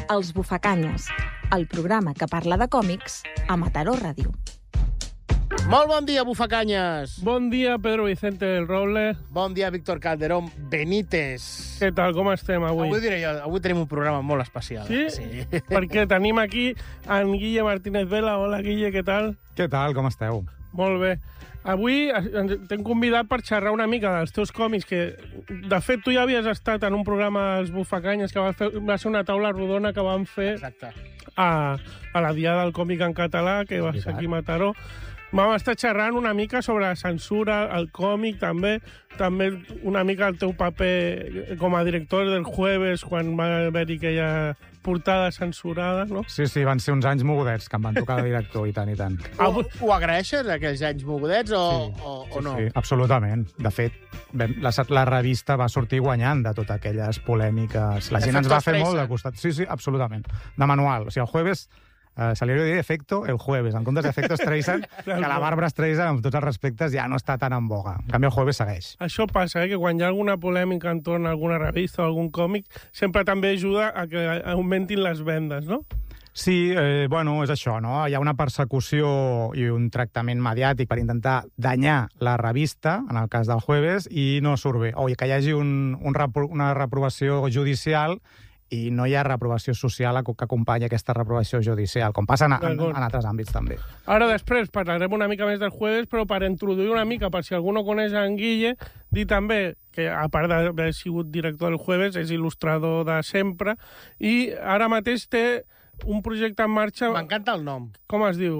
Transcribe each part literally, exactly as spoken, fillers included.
Els Bufacanyes, el programa que parla de còmics a Mataró Ràdio. Molt bon dia, Bufacanyes! Bon dia, Pedro Vicente del Roble. Bon dia, Víctor Calderón Benítez. Què tal, com estem avui? Avui diré jo, avui tenim un programa molt especial. Sí? Sí. Perquè tenim aquí en Guille Martínez Vela. Hola, Guille, què tal? Què tal, com esteu? Molt bé. Avui t'hem convidat per xerrar una mica dels teus còmics, que, de fet, tu ja havies estat en un programa dels Bufacanyes, que va, fer, va ser una taula rodona que vam fer Exacte. a, a la Diada del Còmic en Català, que va ser aquí a Mataró. Vam estar xerrant una mica sobre la censura, el còmic, també, també una mica el teu paper com a director del Jueves, quan va haver-hi aquella portada censurada, no? Sí, sí, van ser uns anys mogudets que em van tocar de director, i tant, i tant. Ho, ho agraeixes, aquells anys mogudets, o, Sí. o, o Sí, no? sí, absolutament. De fet, vam- la, la revista va sortir guanyant de totes aquelles polèmiques. La gent ens va fer Efecto molt de Streisand. costat. Sí, sí, absolutament. De manual. O sigui, el jueves... Uh, se li hauria de dir efecto el jueves, en comptes d'efecto Streisand, que la Bàrbara Streisand, amb tots els respectes, ja no està tan en boga. En canvi, el jueves segueix. Això passa, eh? Que quan hi ha alguna polèmica entorn a alguna revista o algun còmic, sempre també ajuda a que augmentin les vendes, no? Sí, eh, bueno, és això, no? Hi ha una persecució i un tractament mediàtic per intentar danyar la revista, en el cas del Jueves, i no surt bé. O que hi hagi un, un repro una reprovació judicial i no hi ha reprovació social que acompanya aquesta reprovació judicial, com passa en, en, en altres àmbits també. Ara després parlarem una mica més del Jueves, però per introduir una mica, per si algú no coneix en Guille, dir també que, a part d'haver sigut director del Jueves, és il·lustrador de sempre, i ara mateix té un projecte en marxa... M'encanta el nom. Com es diu?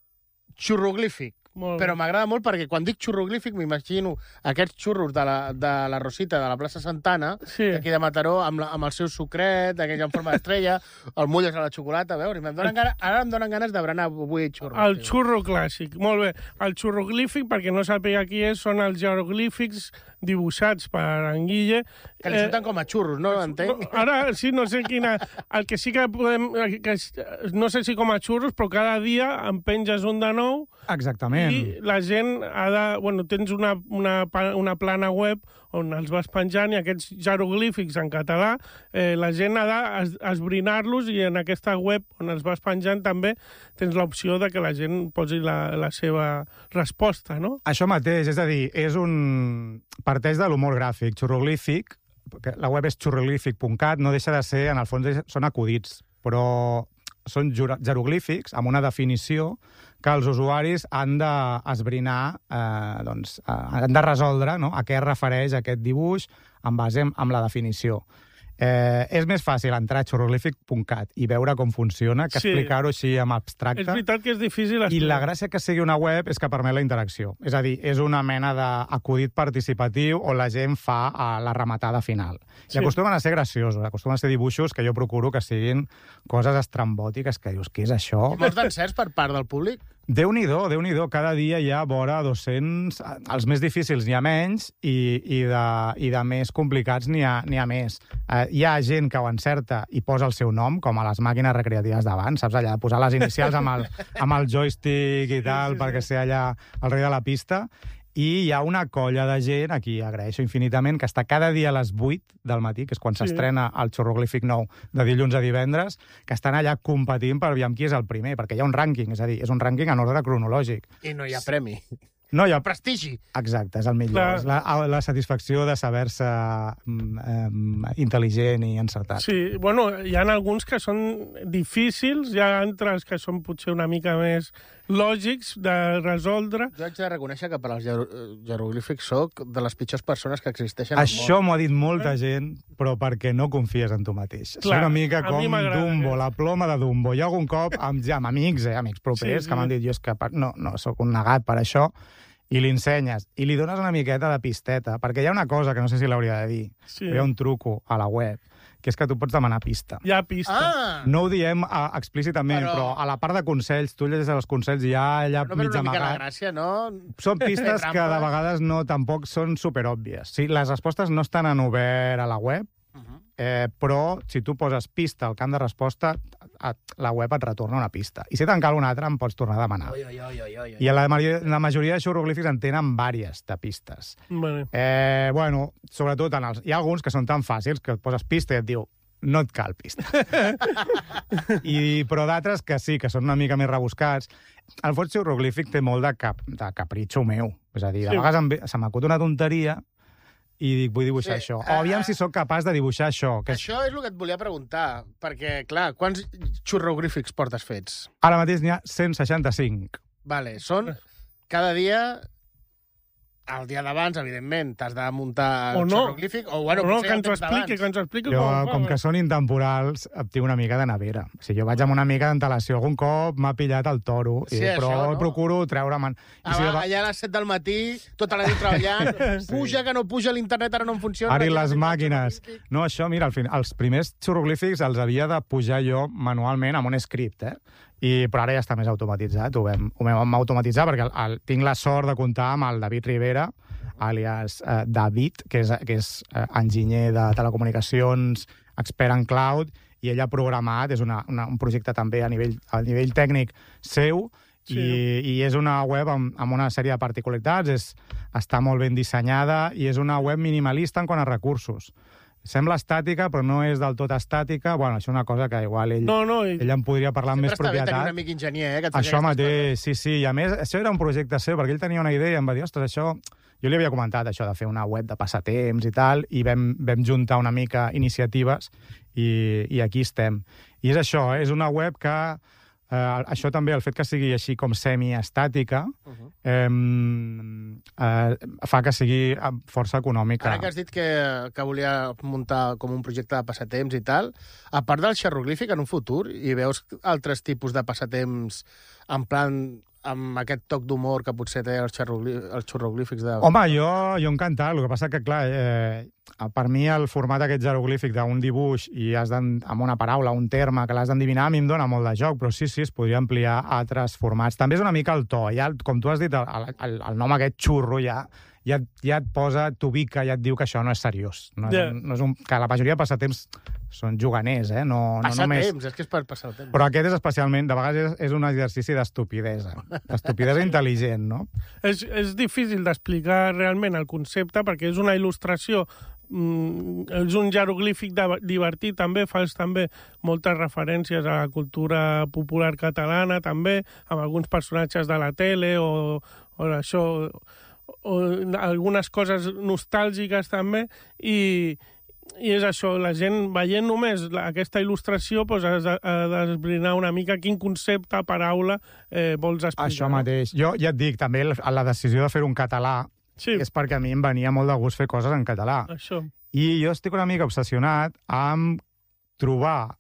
Xurroglífic. Molt Però bé. m'agrada molt perquè quan dic xurroglífic m'imagino aquests xurros de la, de la Rosita de la plaça Santana, Sí. aquí de Mataró, amb, la, amb el seu sucret, aquell en forma d'estrella, el mulles a la xocolata, a veure, em donen gana, ara em donen ganes de berenar avui xurros. El tio. xurro clàssic, molt bé. El xurroglífic, perquè no sàpiga qui és, són els jeroglífics dibuixats per en Guille. Que li surten com a xurros, no? Entenc? No, ara sí, no sé quina... El que sí que podem... Que, no sé si com a xurros, però cada dia en penges un de nou. Exactament. I la gent ha de... Bueno, tens una, una, pa- una plana web on els vas penjant i aquests jeroglífics en català, eh, la gent ha d'esbrinar-los i en aquesta web on els vas penjant també tens l'opció de que la gent posi la, la seva resposta, no? Això mateix, és a dir, és un... parteix de l'humor gràfic, xurroglífic, que la web és xurroglífic punt cat, no deixa de ser, en el fons, són acudits, però són jura- jeroglífics amb una definició que els usuaris han d'esbrinar, eh, doncs, eh, han de resoldre, no?, a què es refereix aquest dibuix en base amb la definició. Eh, és més fàcil entrar a xurroglífic punt cat i veure com funciona que Sí. explicar-ho així amb abstracte. És veritat que és difícil... I la gràcia que sigui una web és que permet la interacció. És a dir, és una mena d'acudit participatiu on la gent fa a la rematada final. I Sí. acostumen a ser graciosos, acostumen a ser dibuixos que jo procuro que siguin coses estrambòtiques, que dius, què és això? I molts d'encerts per part del públic. Déu-n'hi-do, Déu-n'hi-do. Cada dia hi ha vora dos-cents... Els més difícils n'hi ha menys i, i, de, i de més complicats n'hi ha, n'hi ha més. Eh, hi ha gent que ho encerta i posa el seu nom, com a les màquines recreatives d'abans, saps? Allà, posar les inicials amb el, amb el joystick i tal, sí, sí, sí. perquè ser allà el rei de la pista. I hi ha una colla de gent, aquí agraeixo infinitament, que està cada dia a les vuit del matí, que és quan Sí. s'estrena el xurroglífic nou de dilluns a divendres, que estan allà competint per aviam qui és el primer, perquè hi ha un rànquing, és a dir, és un rànquing en ordre cronològic. I no hi ha premi. No hi ha... Prestigi. Exacte, és el millor. La- És la, la satisfacció de saber-se mm, eh, intel·ligent i encertat. Sí, bueno, hi ha alguns que són difícils, hi ha altres que són potser una mica més lògics de resoldre. Jo haig de reconèixer que per als jero- jeroglífics soc de les pitjors persones que existeixen al Això món. m'ho ha dit molta gent, però perquè no confies en tu mateix. És Clar, una mica a mi com m'agrada Dumbo, aquest. la ploma de Dumbo. Jo algun cop, amb, ja, amb amics, eh, amics propers, Sí, sí. que m'han dit, jo és que per- no, no, sóc un negat per això, i li ensenyes, i li dones una miqueta de pisteta, perquè hi ha una cosa que no sé si l'hauria de dir, Sí. hi ha un truco a la web, que és que tu pots demanar pista. Hi ha pista. Ah! No ho diem uh, explícitament, Però- però... però a la part de consells, tu llegeixes els consells i hi ha allà No, però mig una mica la amagat. gràcia, no? Són pistes Trampa. que de vegades no tampoc són superòbvies. Sí, les respostes no estan en obert a la web, Uh -huh. eh, però si tu poses pista al camp de resposta, a, la web et retorna una pista. I si te'n cal una altra, em pots tornar a demanar. Oi, oi, oi, oi, oi. I la, majoria- la majoria de xurroglífics en tenen vàries de pistes. Bueno. Eh, bueno, sobretot en els... Hi ha alguns que són tan fàcils que et poses pista i et diu no et cal pista. I, però d'altres que sí, que són una mica més rebuscats. El fons jeroglífic té molt de, cap, de capritxo meu. És a dir, de Sí. vegades em, ve- se m'acut una tonteria i dic, vull dibuixar Sí, això. ah, O aviam si sóc capaç de dibuixar això. Que és... Això és el que et volia preguntar, perquè, clar, quants xurrogrífics portes fets? Ara mateix n'hi ha cent seixanta-cinc. Vale, són cada dia... El dia d'abans, evidentment, t'has de muntar O el no. xurroglífic, o, bueno, O no, potser que el ens ho temps expliqui, d'abans. que ens ho expliqui. Jo, com, com que són intemporals, em tinc una mica de nevera. O sigui, jo vaig amb una mica d'antelació. Algun cop m'ha pillat el toro, Sí, i, però això, no? procuro treure-me'n. I Ah, si va, de- allà a les set del matí, tota la nit treballant, puja, que no puja, l'internet ara no em funciona. Ara i vaig a les fer el màquines. xurroglífic. No, això, mira, al final, els primers xurroglífics els havia de pujar jo manualment amb un script, eh? I, però ara ja està més automatitzat, ho vam, ho vam automatitzar perquè el, el, tinc la sort de comptar amb el David Rivera, àlies eh, David, que és, que és eh, enginyer de telecomunicacions, expert en cloud, i ell ha programat, és una, una, un projecte també a nivell, a nivell tècnic seu, Sí. i, i és una web amb, amb una sèrie de particularitats, és, està molt ben dissenyada i és una web minimalista en quant a recursos. Sembla estàtica, però no és del tot estàtica. Bueno, això és una cosa que igual ell, No, no, i... ell en podria parlar amb Sempre més està bé tenir un propietat. amic enginyer, eh, que et faci Això aquestes mateix, sí, sí. I a més, això era un projecte seu, perquè ell tenia una idea i em va dir, ostres, això... Jo li havia comentat això de fer una web de passatemps i tal, i vam, vam juntar una mica iniciatives i, i aquí estem. I és això, eh? És una web que... Eh, això també, el fet que sigui així com semiestàtica, Uh -huh. eh, eh, fa que sigui eh, força econòmica. Ara que has dit que, que volia muntar com un projecte de passatemps i tal, a part del xerroglífic, en un futur, hi veus altres tipus de passatemps en plan amb aquest toc d'humor que potser té els, xerrogli els xurroglífics de... Home, jo, jo encantat. El que passa que, clar, eh, per mi el format aquest jeroglífic d'un dibuix i has amb una paraula, un terme, que l'has d'endevinar, a mi em dona molt de joc, però sí, sí, es podria ampliar a altres formats. També és una mica el to. Ja, com tu has dit, el, el, el nom aquest xurro ja, ja, ja et posa, t'ubica, ja et diu que això no és seriós. No és, Ja. un, no és un, que la majoria de passatemps són juganers, eh? No, no Passar només... temps, és que és per passar el temps. Però aquest és especialment, de vegades, és, és un exercici d'estupidesa. D'estupidesa intel·ligent, no? És, és difícil d'explicar realment el concepte perquè és una il·lustració, mm, és un jeroglífic de, divertit també, fas també moltes referències a la cultura popular catalana també, amb alguns personatges de la tele o, o això, o algunes coses nostàlgiques també, i, i és això, la gent veient només la, aquesta il·lustració doncs, has de- ha d'esbrinar una mica quin concepte, paraula eh, vols explicar. Això mateix. Jo ja et dic, també la, la decisió de fer un català Sí, és perquè a mi em venia molt de gust fer coses en català. això. I jo estic una mica obsessionat amb trobar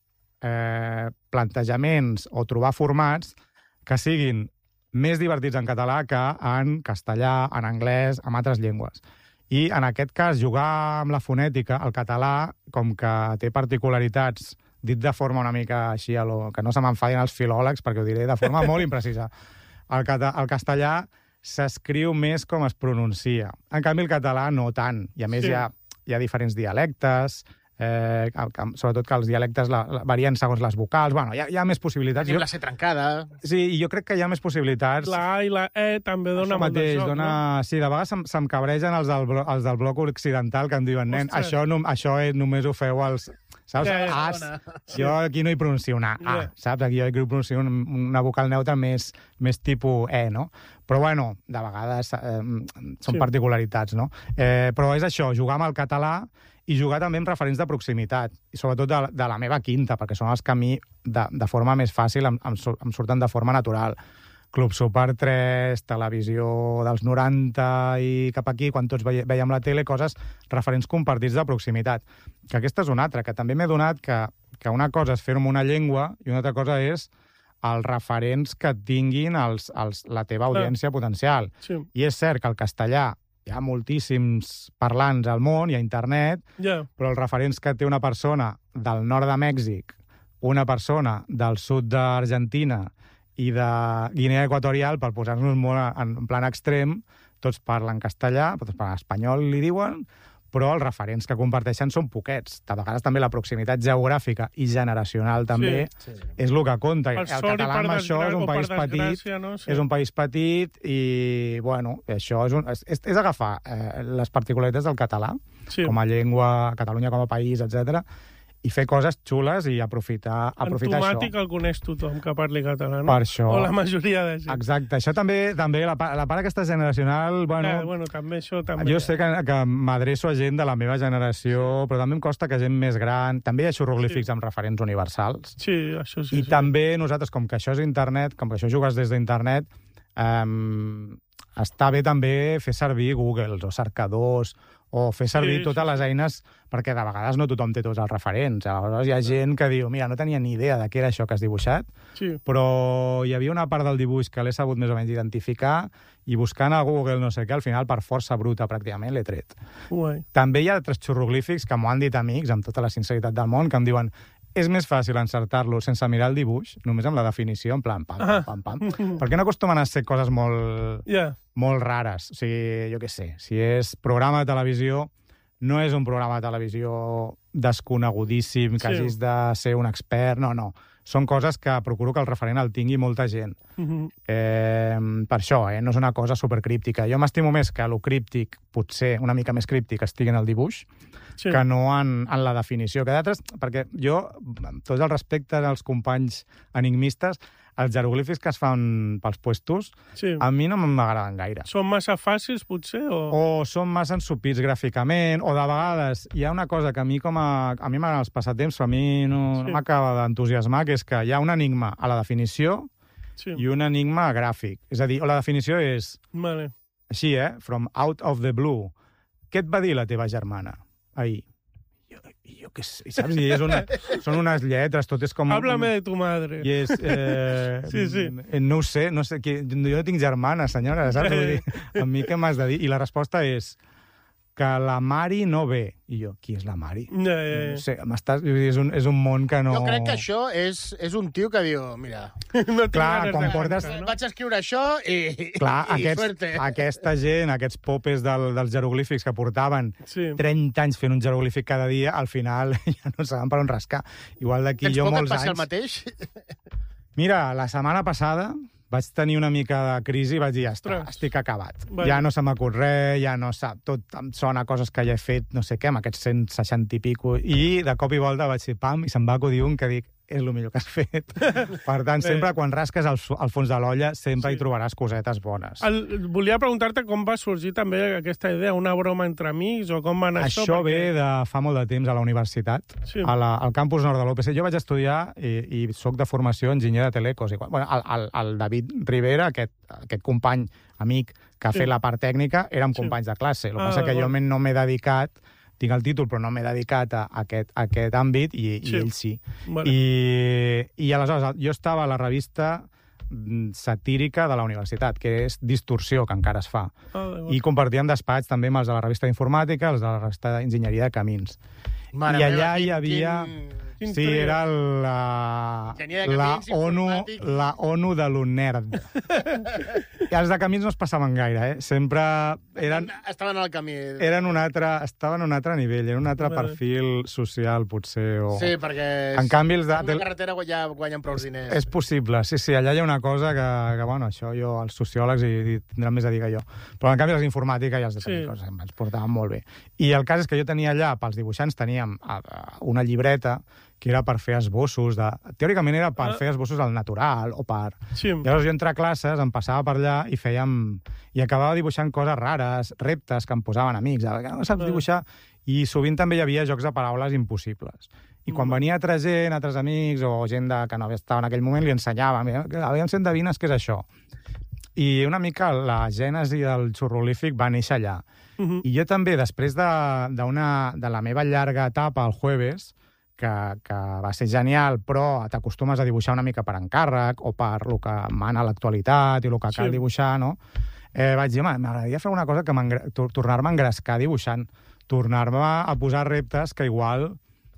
eh, plantejaments o trobar formats que siguin més divertits en català que en castellà, en anglès, en altres llengües. I en aquest cas, jugar amb la fonètica, el català, com que té particularitats, dit de forma una mica així, a lo, que no se m'enfadin els filòlegs, perquè ho diré de forma molt imprecisa. El, cata, el castellà s'escriu més com es pronuncia. En canvi, el català no tant. I a més Sí. hi, ha, hi ha diferents dialectes, eh, que, que, sobretot que els dialectes la, la, varien segons les vocals. Bueno, hi ha, hi ha més possibilitats. Tenim Jo, la C trencada. sí, i jo crec que hi ha més possibilitats. La A i la E també dona Això molt de mateix, joc, dona... Sí, de vegades se'm, se'm cabregen els del, blo- els del bloc occidental que em diuen, nen, Ostres. això, no, això eh, només ho feu als... Saps? Ja, ja, As. dona. Jo aquí no hi pronuncio una A, Ja. saps? Aquí jo hi pronuncio un- una vocal neutra més, més tipus E, no? Però, bueno, de vegades eh, són Sí. particularitats, no? Eh, però és això, jugar amb el català i jugar també amb referents de proximitat, i sobretot de, de la meva quinta, perquè són els que a mi, de, de forma més fàcil, em, em, sur- em surten de forma natural. Club Super tres, televisió dels noranta i cap aquí, quan tots veie- veiem la tele, coses, referents compartits de proximitat. Que aquesta és una altra, que també m'he donat que, que una cosa és fer-ho en una llengua i una altra cosa és els referents que tinguin els, els, la teva audiència potencial. Sí, I és cert que el castellà hi ha moltíssims parlants al món i a internet, ja. però els referents que té una persona del nord de Mèxic, una persona del sud d'Argentina i de Guinea Equatorial, per posar-nos molt en plan extrem, tots parlen castellà, tots parlen espanyol, li diuen, però els referents que comparteixen són poquets. De vegades també la proximitat geogràfica i generacional també Sí. és el que compta. Per El sort i català per amb això és desgràcia, un o per país petit, desgràcia, no? Sí. és un país petit i, bueno, això és, un, és, és agafar eh, les particularitats del català, Sí. com a llengua, Catalunya com a país, etcètera, i fer coses xules i aprofitar, aprofitar en això. tomàtic el coneix tothom que parli català, no? Per això. O la majoria de gent. Exacte. Això també, també la, pa- la part aquesta generacional, bueno... Eh, bueno, també això també. Jo sé que, que m'adreço a gent de la meva generació, però també em costa que gent més gran... També hi ha xurroglífics Sí. amb referents universals. Sí, això sí. I sí. també nosaltres, com que això és internet, com que això jugues des d'internet, um, està bé també fer servir Google o cercadors o fer servir Sí, totes sí, les eines, perquè de vegades no tothom té tots els referents. Aleshores hi ha gent que diu, mira, no tenia ni idea de què era això que has dibuixat, Sí. però hi havia una part del dibuix que l'he sabut més o menys identificar i buscant a Google no sé què, al final per força bruta pràcticament l'he tret. Guai. També hi ha altres xurroglífics que m'ho han dit amics, amb tota la sinceritat del món, que em diuen és més fàcil encertar-lo sense mirar el dibuix, només amb la definició, en plan, pam, pam, pam, pam. Perquè no acostumen a ser coses molt, Ja. molt rares. O sigui, jo què sé, si és programa de televisió, no és un programa de televisió desconegudíssim, que Sí. hagis de ser un expert, no, no. Són coses que procuro que el referent el tingui molta gent. Mhm. Eh, per això, eh, no és una cosa supercríptica. Jo m'estimo més que lo críptic, potser una mica més críptic, estigui en el dibuix, Sí. que no en, en la definició. Que d'altres, perquè jo, amb tots els respectes als companys enigmistes, els jeroglífics que es fan pels puestos, Sí. a mi no m'agraden gaire. Són massa fàcils, potser? O... O són massa ensupits gràficament, o de vegades hi ha una cosa que a mi com a... A mi m'agraden els passatemps, però a mi no, Sí. no m'acaba d'entusiasmar, que és que hi ha un enigma a la definició Sí. i un enigma gràfic. És a dir, o la definició és Vale. així, eh? From out of the blue. Què et va dir la teva germana ahir? Jo, jo què sé, saps? I és una, són unes lletres, tot és com... Háblame de tu madre. I és... Eh, Sí, sí. No ho sé, no sé, qui, jo no tinc germana, senyora, saps? Vull dir, a mi què m'has de dir? I la resposta és que la Mari no ve. I jo, qui és la Mari? Ja, ja, ja. No sé, m'estàs... vull dir, És un, és un món que no... Jo crec que això és, és un tio que diu, mira, No tinc Clar, ganes quan de portes- cantar, no? vaig escriure això i, Clar, i aquests, suerte. aquesta gent, aquests popes del, dels jeroglífics que portaven Sí. trenta anys fent un jeroglífic cada dia, al final ja no saben per on rascar. Igual d'aquí Tens jo por que et molts passi el anys... mateix? Mira, la setmana passada vaig tenir una mica de crisi i vaig dir, ja està, Ostres. estic acabat. Vaja. Ja no se m'acut res, ja no sap, tot em sona coses que ja he fet, no sé què, amb aquests cent seixanta i pico, i de cop i volta vaig dir, pam, i se'm va acudir un que dic, és el millor que has fet. Per tant, sempre quan rasques al, al fons de l'olla, sempre Sí. hi trobaràs cosetes bones. El, volia preguntar-te com va sorgir també aquesta idea, una broma entre amics, o com va anar això? Això ve de fa molt de temps a la universitat, Sí. a la, al campus nord de l'U P C. Jo vaig estudiar i, i soc de formació enginyer de telecos. Igual. Bueno, el, el, el David Rivera, aquest, aquest company, amic, que ha Sí. fet la part tècnica, érem Sí. companys de classe. El que Ah, passa que jo d'acord. me- no m'he dedicat, tinc el títol, però no m'he dedicat a aquest, a aquest àmbit, i, Sí. i ell sí. Vale. I, I aleshores, jo estava a la revista mm, satírica de la universitat, que és Distorsió, que encara es fa. Ah, d'acord. I compartíem despatx també amb els de la revista d'Informàtica, els de la revista d'Enginyeria de Camins. Mare I allà meva, hi quin- havia... quin- Quin Sí, trio. era la, Enginyeria de la, Camins, ONU, informàtic. la ONU de lo nerd. I els de Camins no es passaven gaire, eh? Sempre eren, Estaven al camí. eren un altre, estaven a un altre nivell, era un altre Vale. perfil social, potser. O... Sí, perquè... En canvi, els de... amb una carretera ja guanyen prou diners. És possible, sí, sí, allà hi ha una cosa que, que bueno, això jo, els sociòlegs hi, hi tindran més a dir que jo. Però en canvi els d'informàtica i els de Sí. tècnicos ens portaven molt bé. I el cas és que jo tenia allà, pels dibuixants, teníem eh, una llibreta que era per fer esbossos, de... teòricament era per Ah. fer esbossos al natural, o per... Sí. I llavors jo entre classes em passava per allà i fèiem... i acabava dibuixant coses rares, reptes que em posaven amics, que no saps Ah. dibuixar, i sovint també hi havia jocs de paraules impossibles. I quan Mm. venia altra gent, altres amics, o gent de, que no estava en aquell moment, li ensenyava, mira, aviam si endevines què és això. I una mica la gènesi del xurrolífic va néixer allà. Mhm. I jo també, després de, de, una, de la meva llarga etapa al Jueves, que, que va ser genial, però t'acostumes a dibuixar una mica per encàrrec o per el que mana l'actualitat i el que cal Sí. dibuixar, no? Eh, vaig dir, home, m'agradaria fer una cosa que tornar-me a engrescar dibuixant, tornar-me a posar reptes que igual...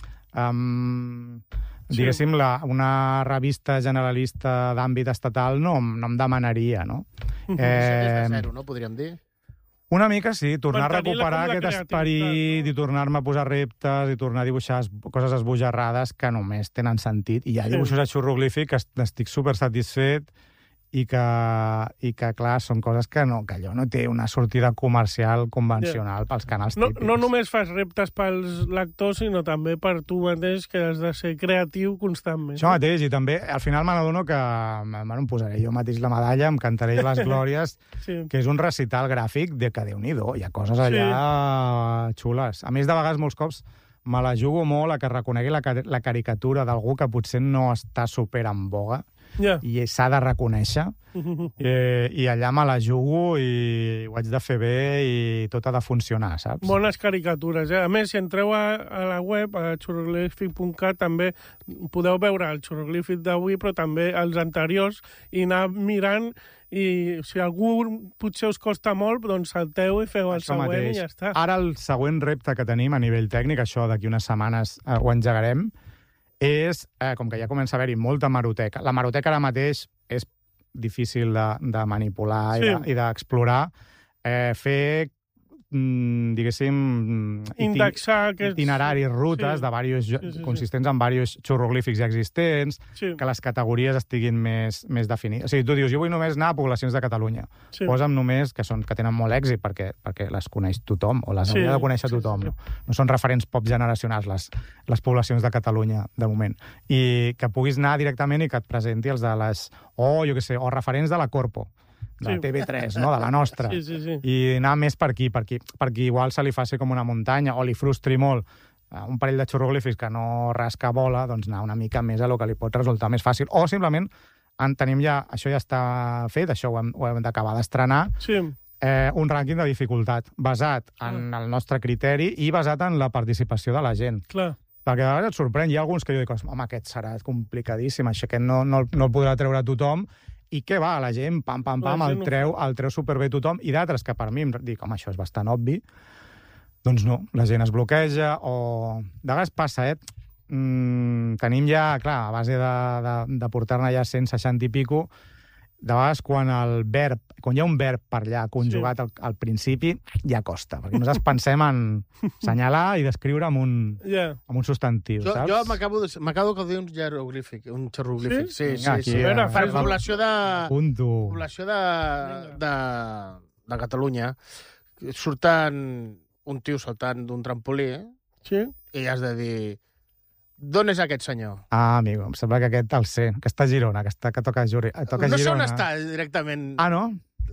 Um, Sí. diguéssim, la, una revista generalista d'àmbit estatal no, no em demanaria, no? Des de zero, no? Podríem dir. Una mica, sí, tornar a Mantenir-la recuperar com la aquest creativitat, esperit no? i tornar-me a posar reptes i tornar a dibuixar es- coses esbojarrades que només tenen sentit. I ja Sí. dibuixos a xurroglífic, est- estic super satisfet i que, i que, clar, són coses que, no, que allò no té una sortida comercial convencional pels canals no, típics. No només fas reptes pels lectors, sinó també per tu mateix, que has de ser creatiu constantment. Això mateix, i també al final me n'adono que bueno, em posaré jo mateix la medalla, em cantaré les glòries, sí. que és un recital gràfic de que Déu-n'hi-do, hi ha coses allà sí. xules. A més, de vegades, molts cops, me la jugo molt a que reconegui la, la caricatura d'algú que potser no està super en boga, yeah. i s'ha de reconèixer, I, i allà me la jugo i ho haig de fer bé i tot ha de funcionar, saps? Bones caricatures, eh? A més, si entreu a, a la web, a xurroglífic punt cat, també podeu veure el xurroglífic d'avui, però també els anteriors, i anar mirant, i si algú potser us costa molt, doncs salteu i feu el això següent mateix. I ja està. Ara el següent repte que tenim a nivell tècnic, això d'aquí unes setmanes eh, ho engegarem, és, eh, com que ja comença a haver-hi molta hemeroteca. La hemeroteca ara mateix és difícil de, de manipular sí. i d'explorar, de, eh, fer, mm, diguéssim, indexar aquests... itineraris, rutes sí. de varios, sí, sí, sí. consistents en diversos xurroglífics ja existents, sí. que les categories estiguin més, més definides. O sigui, tu dius, jo vull només anar a poblacions de Catalunya. Sí. Posa'm només, que, són, que tenen molt èxit perquè, perquè les coneix tothom, o les sí. hauria de conèixer tothom. Sí, sí, sí. No? no són referents pop generacionals les, les poblacions de Catalunya, de moment. I que puguis anar directament i que et presenti els de les... O, jo què sé, o referents de la Corpo, de sí. T V tres, no? De la nostra. Sí, sí, sí. I anar més per aquí, per aquí, perquè igual se li faci com una muntanya o li frustri molt un parell de xurroglífics que no rasca bola, doncs anar una mica més a lo que li pot resultar més fàcil. O simplement en tenim ja, això ja està fet, això ho hem, ho hem d'acabar d'estrenar, sí. eh, un rànquing de dificultat basat en ah. el nostre criteri i basat en la participació de la gent. Clar. Perquè a vegades et sorprèn, hi ha alguns que jo dic, home, aquest serà complicadíssim, això que no, no, no el podrà treure tothom, i què va, la gent, pam, pam, pam, el treu, el treu superbé tothom, i d'altres que per mi em dic, home, això és bastant obvi, doncs no, la gent es bloqueja, o... De vegades passa, eh? Mm, tenim ja, clar, a base de, de, de portar-ne ja cent seixanta i pico, de vegades quan el verb, quan hi ha un verb per allà conjugat sí. al, al principi, ja costa, perquè nosaltres pensem en assenyalar i descriure amb un, yeah. amb un substantiu, jo, saps? Jo m'acabo de, m'acabo de dir un jeroglífic, un xerroglífic. Sí, sí, Vinga, sí. sí. Aquí, Veure, eh, població de... Punto. Població de, de, de Catalunya. Surten un tio saltant d'un trampolí, eh? Sí. I has de dir... D'on és aquest senyor? Ah, amigo, em sembla que aquest el sé, que està a Girona, que, està, que toca, Juri, toca no Girona. No sé on està directament. Ah, no?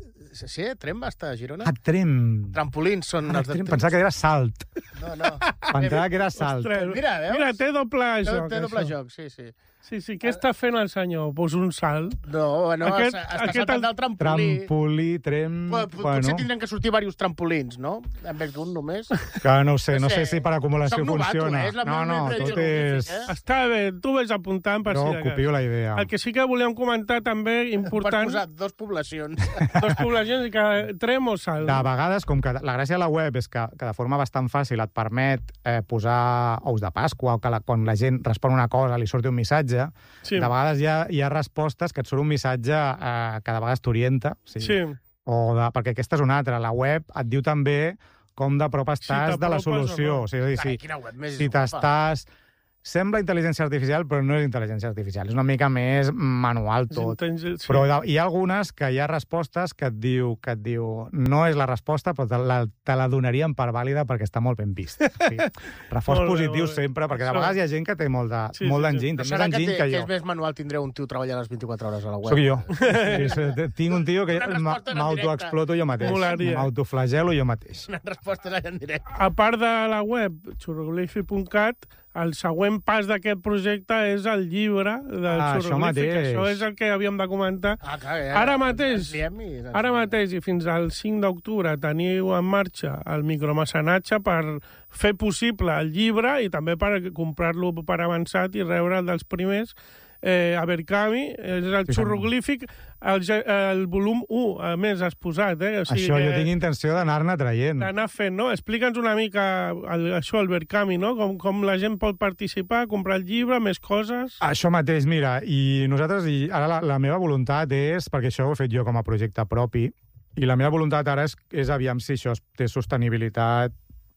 Sí, Trem va estar a Girona? A Trem. Trampolins són ah, els de Trem. Pensava que era Salt. No, no. Pensava que era Salt. Ostres, mira, veus? Mira, té doble joc. Té doble joc, sí, sí. Sí, sí, què està fent el senyor? Pues un salt. No, bueno, aquest, està aquest saltant del trampolí. Trampolí, trem... Bueno, bueno. Potser tindran que sortir diversos trampolins, no? En vez d'un només. Que no ho sé, no sé si per acumulació novato, funciona. Eh? No, no, tot és... Eh? Està bé, tu vés apuntant per no, si de cas. copio la idea. El que sí que volíem comentar també, important... Per posar dos poblacions. Dos poblacions i que trem o salt. De vegades, com que la gràcia de la web és que, que de forma bastant fàcil et permet eh, posar ous de Pasqua o que la, quan la gent respon una cosa li surti un missatge, sí. de vegades hi ha, hi ha respostes que et surt un missatge eh, que de vegades t'orienta. O sigui, sí. o de, perquè aquesta és una altra. La web et diu també com de prop estàs si de la solució. No? O sigui, Carai, si, si t'estàs... Sembla intel·ligència artificial, però no és intel·ligència artificial. És una mica més manual tot. Sí. Però hi ha algunes que hi ha respostes que et diu, que et diu no és la resposta, però te la, te la donaríem per vàlida perquè està molt ben vist. Sí. Reforç positiu sempre, perquè de vegades hi ha gent que té molt de, sí, molt d'enginy. Sí, sí. No serà que, té, que, que és més manual tindreu un tio treballant les vint-i-quatre hores a la web? Soc jo. Sí, tinc un tio que m'autoexploto jo mateix. M'autoflagelo jo mateix. Una resposta allà en directe. A part de la web, xurroglífic punt cat, el següent pas d'aquest projecte és el llibre del ah, xurroglífic. Això, això és el que havíem de comentar. Ah, clar, ja, ara mateix, ara mateix i fins al cinc d'octubre teniu en marxa el micromecenatge per fer possible el llibre i també per comprar-lo per avançat i rebre dels primers. Eh, a Berkami, és el xurroglífic, el, el volum u, a més, has posat. Eh? O sigui això que, jo tinc intenció d'anar-ne traient. D'anar fent, no? Explica'ns una mica el, això, el Berkami, no? Com, com la gent pot participar, comprar el llibre, més coses... Això mateix, mira, i nosaltres, i ara la, la meva voluntat és, perquè això ho he fet jo com a projecte propi, i la meva voluntat ara és, és aviam si això té sostenibilitat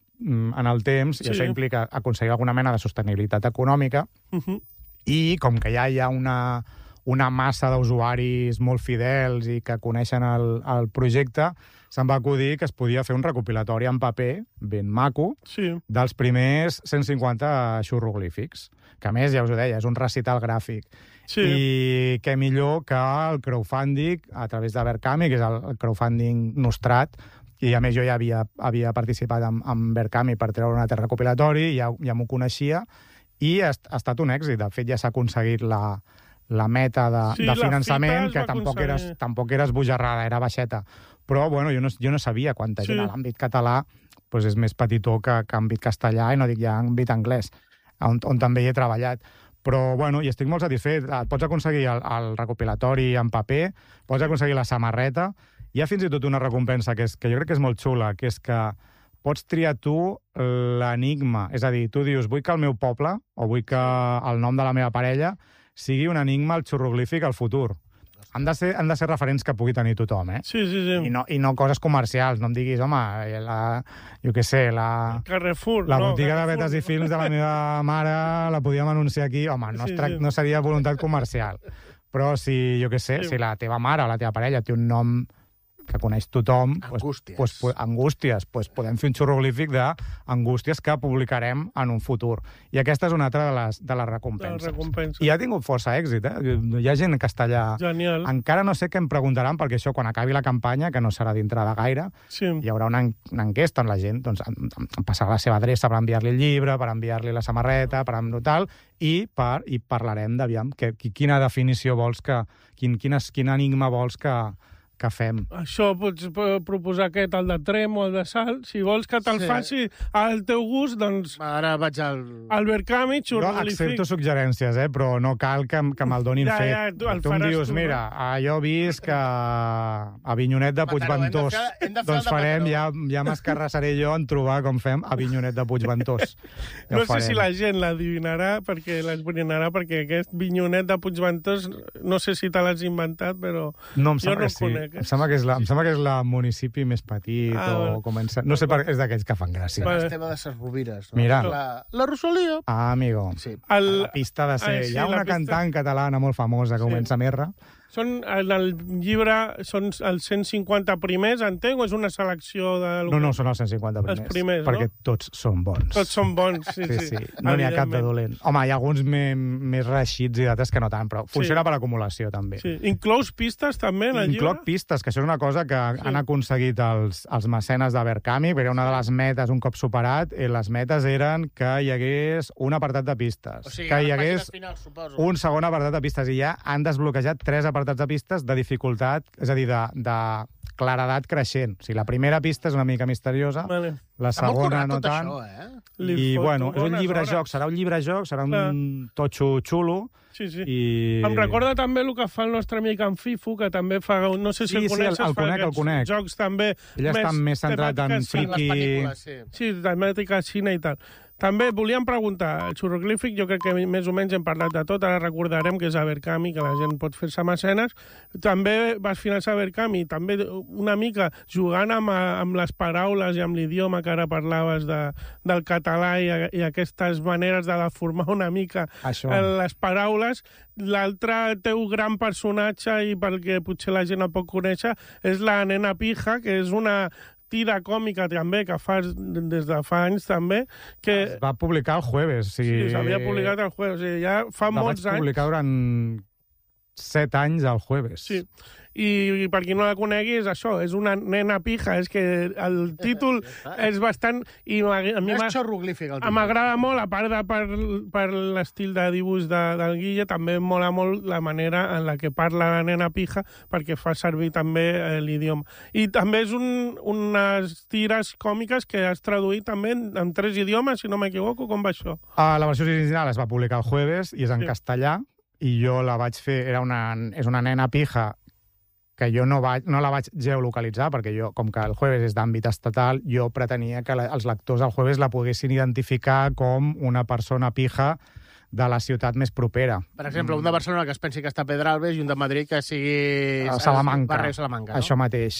en el temps, sí. I això implica aconseguir alguna mena de sostenibilitat econòmica, uh-huh. I com que ja hi ha una, una massa d'usuaris molt fidels i que coneixen el, el projecte, se'm va acudir que es podia fer un recopilatori en paper, ben maco, sí. dels primers cent cinquanta xurroglífics, que a més, ja us ho deia, és un recital gràfic. Sí. I què millor que el crowdfunding a través de Verkami, que és el crowdfunding nostrat, i a més jo ja havia, havia participat en, en Verkami per treure un altre recopilatori, ja, ja m'ho coneixia, i ha, ha estat un èxit. De fet, ja s'ha aconseguit la, la meta de, sí, de finançament, que tampoc tampoc era, tampoc era esbojarrada, era baixeta. Però bueno, jo, no, jo no sabia quanta sí. gent a l'àmbit català pues és més petitó que, que àmbit castellà, i no dic ja àmbit anglès, on, on també hi he treballat. Però, bueno, i estic molt satisfet. Pots aconseguir el, el recopilatori en paper, pots aconseguir la samarreta, hi ha fins i tot una recompensa que, és, que jo crec que és molt xula, que és que pots triar tu l'enigma. És a dir, tu dius, vull que el meu poble, o vull que el nom de la meva parella, sigui un enigma al xurroglífic al futur. Han de ser, han de ser referents que pugui tenir tothom, eh? Sí, sí, sí. I no, i no coses comercials. No em diguis, home, la, jo què sé, la... Carrefour, la no, botiga Carrefour. de Betes i Films de la meva mare la podíem anunciar aquí. Home, no, Sí, es trac... sí. no seria voluntat comercial. Però si, jo què sé, Sí. si la teva mare o la teva parella té un nom que coneix tothom, Angústies. Pues, pues, angústies, pues podem fer un xurroglífic d'angústies que publicarem en un futur. I aquesta és una altra de les, de les recompenses. De les recompenses. I ha tingut força èxit, eh? Hi ha gent en castellà. Genial. Encara no sé què em preguntaran, perquè això, quan acabi la campanya, que no serà dintre de gaire, Sí. hi haurà una, en- una enquesta on la gent doncs, em, em, em passarà la seva adreça per enviar-li el llibre, per enviar-li la samarreta, per enviar tal, i, per, i parlarem d'aviam que, qui- quina definició vols que... Quin, quin, es- quin enigma vols que, que fem. Això pots eh, proposar aquest, el de Trem o el de Sal. Si vols que te'l Sí. faci al teu gust, doncs Ara vaig al... el Verkami, Jo xurroglífic. accepto suggerències, eh, però no cal que, em- que me'l donin Ja, fet. ja, tu el tu em faràs dius, tu, mira, ah, jo he vist que a Vinyonet de Mataró, Puigventós, hem de fer- hem de fer doncs el de farem, ja, Mataró. ja m'escarrassaré jo en trobar com fem a Vinyonet de Puigventós. Ja No ho sé si farem. la gent l'adivinarà, perquè l'esbrinarà, perquè aquest vinyonet de Puigventós, no sé si te l'has inventat, però No, em jo sembla no que el sí. conec, eh? Em sembla que és la, em sembla que és la municipi més petit Ah, o bueno. comença... No sé per és d'aquells que fan gràcia. Vale. Esteve de ses Rovires. No? Mira. La, la Rosalia. Ah, amigo. Sí. el, La pista de ser... Ah, sí, Hi ha la una pista. cantant catalana molt famosa que Sí. comença amb R. són, en el llibre són els cent cinquanta primers, entenc, o és una selecció de... No, no, són els cent cinquanta primers. Els primers, perquè no? tots són bons. Tots són bons, sí, Sí, sí. sí. No n'hi ha cap de evidentment. dolent. Home, hi ha alguns me, més reeixits i d'altres que no tant, però funciona Sí. per acumulació, també. Sí. Inclous pistes, també, en el Incloc llibre? pistes, que això és una cosa que Sí. han aconseguit els, els mecenes de Verkami, perquè una de les metes, un cop superat, eh, les metes eren que hi hagués un apartat de pistes, O sigui, que a hi les hagués pàgines finals, suposo. un segon apartat de pistes, i ja han desbloquejat tres apartats de pistes de dificultat, és a dir, de, de claredat creixent. O sigui, la primera pista és una mica misteriosa, Vale. la Està molt segona currat no tot tant. això, eh? Li I, foto bueno, és un bones llibre-joc, hores. serà un llibre-joc, serà un Clar. totxo xulo, Sí, sí. i... Em recorda també el que fa el nostre amic en Fifu, que també fa... No sé si Sí, el sí, coneixes, el- el fa conec, el aquests conec. jocs també... Ell està més centrat en temàtiques En les friki. pel·lícules, sí. Sí, temàtica cine i tal. També volíem preguntar, el xurroglífic, jo crec que més o menys hem parlat de tot, ara recordarem que és a Verkami, que la gent pot fer-se mecenes. També vas finançar Verkami, també una mica jugant amb, amb les paraules i amb l'idioma que ara parlaves de, del català i, i aquestes maneres de deformar una mica Això. les paraules. L'altre teu gran personatge, i perquè potser la gent el pot conèixer, és la nena pija, que és una tira còmica també, que fas des de fa anys també, que Es va publicar el jueves. O sigui, sí, s'havia publicat el jueves, o sigui, ja fa la molts vaig anys. publicar durant set anys al jueves. Sí. I, I per qui no la conegui, és això, és una nena pija, és que el títol és bastant... I m'ag- a mi No m'ha- és xorroglífic, el títol. m'agrada molt, a part de per, per l'estil de dibuix de, del Guille, també em mola molt la manera en la que parla la nena pija, perquè fa servir també eh, l'idioma. I també és un, unes tires còmiques que has traduït també en, en tres idiomes, si no m'equivoco, com va això? Uh, la versió original es va publicar el jueves i és en Sí. castellà, i jo la vaig fer... Era una, és una nena pija que jo no, vaig, no la vaig geolocalitzar, perquè jo, com que el jueves és d'àmbit estatal, jo pretenia que la, els lectors del jueves la poguessin identificar com una persona pija de la ciutat més propera. Per exemple, un de Barcelona que es pensi que està a Pedralbes i un de Madrid que sigui... A Salamanca. Barri de Salamanca, no? Això mateix.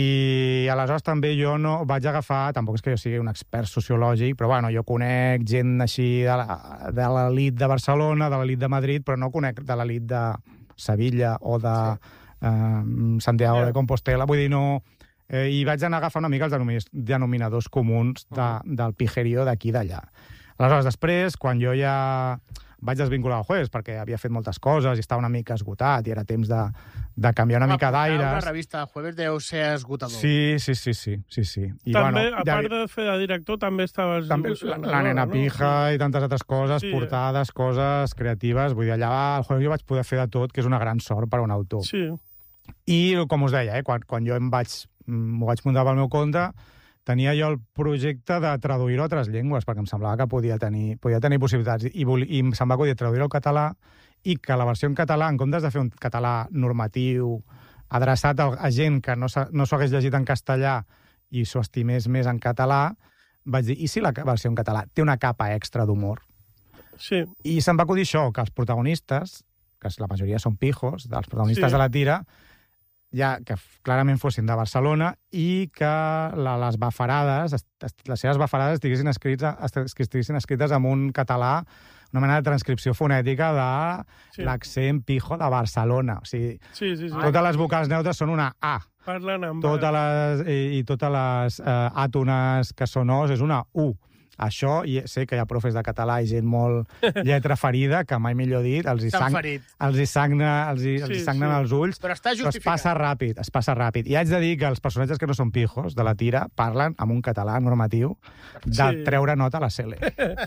I aleshores també jo no vaig agafar, tampoc és que jo sigui un expert sociològic, però bueno, jo conec gent així de la- de l'elit de Barcelona, de l'elit de Madrid, però no conec de l'elit de, Sevilla o de eh, Santiago Yeah. de Compostela. Vull dir, no... Eh, I vaig anar a agafar una mica els denomi- denominadors comuns de, del pijerío d'aquí i d'allà. Aleshores, després, quan jo ja vaig desvincular el Jueves, perquè havia fet moltes coses i estava una mica esgotat i era temps de, de canviar una Home, mica portar d'aires... Una revista de Jueves deu ser esgotador. Sí, sí, sí, sí, sí, sí. I, També, bueno, a part de fer de director, també estaves... també la, la nena pija i tantes altres coses, Sí. portades, coses creatives. Vull dir, allà al Jueves jo vaig poder fer de tot, que és una gran sort per a un autor. Sí. I, com us deia, eh, quan, quan jo em vaig, m'ho vaig muntar pel meu compte, tenia jo el projecte de traduir-ho a altres llengües, perquè em semblava que podia tenir, podia tenir possibilitats. I, vol, i se'm va acudir traduir-ho al català i que la versió en català, en comptes de fer un català normatiu, adreçat a, a gent que no s'ho no hagués llegit en castellà i s'ho estimés més en català, vaig dir, i si la versió en català té una capa extra d'humor? Sí. I se'm va acudir això, que els protagonistes, que la majoria són pijos, dels protagonistes Sí. de la tira, ja que clarament fossin de Barcelona i que la, les bafarades, les seves bafarades estiguessin escrites, estiguessin escrites amb un català, una mena de transcripció fonètica de Sí. l'accent pijo de Barcelona. O sigui, Sí, sí, sí. totes les vocals neutres són una A. Parlen amb... Totes les, i, i totes les eh, àtones que són O's és una U. Això, i sé que hi ha profes de català i gent molt lletra ferida, que mai millor dit, els hi, S'han sang, ferit. els hi, sagna, els hi, els hi Sí, sagnen sí. els ulls, Però està però es justificat. passa ràpid, es passa ràpid. I haig de dir que els personatges que no són pijos de la tira parlen amb un català normatiu de Sí. treure nota a la C L.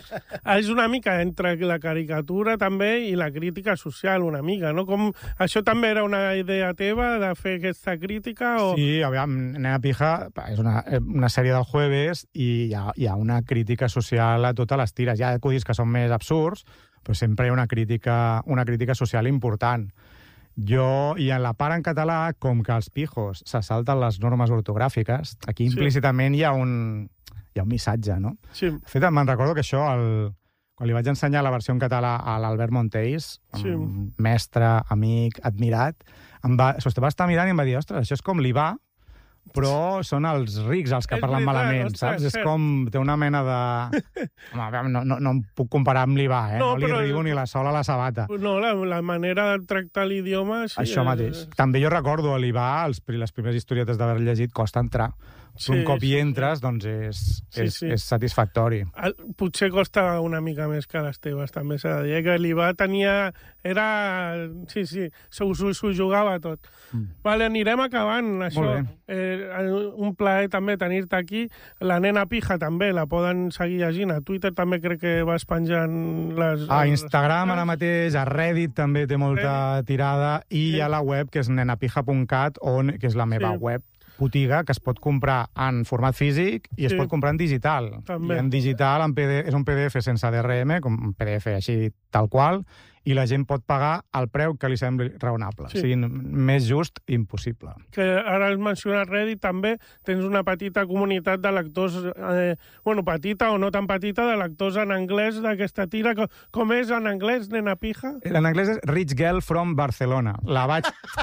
És una mica entre la caricatura també i la crítica social, una mica, no? Com això també era una idea teva de fer aquesta crítica? O... Sí, aviam, Nena Pija és una, una sèrie del Jueves i hi ha, hi ha una crítica social a totes les tires. Hi ha acudits que són més absurds, però sempre hi ha una crítica, una crítica social important. Jo, i en la part en català, com que els pijos se salten les normes ortogràfiques, aquí Sí. implícitament hi ha un, hi ha un missatge, no? Sí. De fet, me'n recordo que això, el, quan li vaig ensenyar la versió en català a l'Albert Monteis, Sí. un mestre, amic, admirat, em va, va estar mirant i em va dir, ostres, això és com l'I V A, però són els rics els que És parlen veritat, malament, ostres, saps? És cert. com, té una mena de... Home, a veure, no, no, no em puc comparar amb l'I V A, eh? No, No, li però- rigo ni la sola a la sabata. No, la, la manera de tractar l'idioma... Sí, Això mateix. També jo recordo a l'I V A, els, les primeres historietes d'haver llegit, costa entrar. Sí, un cop sí, hi sí. entres, doncs és, Sí, és, sí. és satisfactori. El- Potser costa una mica més que les teves, també s'ha de dir, eh, que l'I V A tenia... Era... Sí, sí, s'ho s'ho jugava tot. Mm. Vale, anirem acabant, això. Molt Eh, un plaer també tenir-te aquí. La Nena Pija també, la poden seguir llegint. A Twitter també crec que vas penjant les... A les- Instagram ara mateix, a Reddit també té molta tirada, i hi ha la web, que és nenapija punt cat, on, que és la meva Sí. web botiga, que es pot comprar en format físic i es Sí. pot comprar en digital. També. I en digital en P D F, és un P D F sense D R M, com un P D F així tal qual, i la gent pot pagar el preu que li sembli raonable. Sí. O sigui, més just, impossible. Que ara has mencionat Reddit, també tens una petita comunitat de lectors, eh, bueno, petita o no tan petita, de lectors en anglès d'aquesta tira. Com, com és en anglès, Nena Pija? En anglès és Rich Girl from Barcelona. La vaig...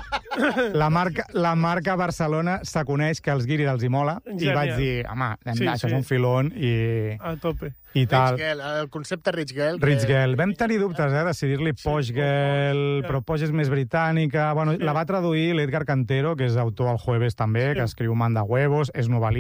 La marca, la marca Barcelona se coneix que els guiris els hi mola, i Genial. vaig dir, home, Sí, sí, això sí. és un filón i, A tope. i Rich tal. Girl, el concepte Rich Girl... Rich que- Girl. Vam tenir dubtes, eh, de si dir-li Posh Girl, ja. però Posh és més britànica. Bueno, Sí. la va traduir l'Edgar Cantero, que és autor al Jueves també, Sí. que escriu Manda Huevos, és novel·lista,